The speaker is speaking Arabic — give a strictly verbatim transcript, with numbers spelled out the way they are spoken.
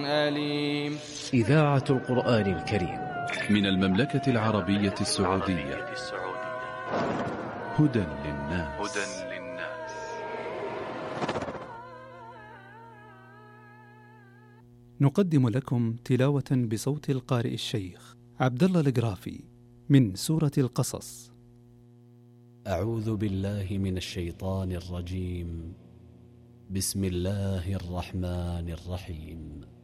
أليم. إذاعة القرآن الكريم من المملكة العربية السعودية. هدى للناس. نقدم لكم تلاوة بصوت القارئ الشيخ عبد الله القرافي من سورة القصص. أعوذ بالله من الشيطان الرجيم. بسم الله الرحمن الرحيم.